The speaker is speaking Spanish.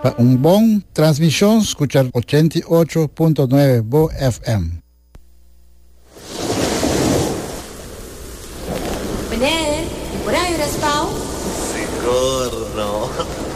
Un buen transmisión, escuchar 88.9 Bo FM. Meneer, por ahí, Raspal? Sigurno.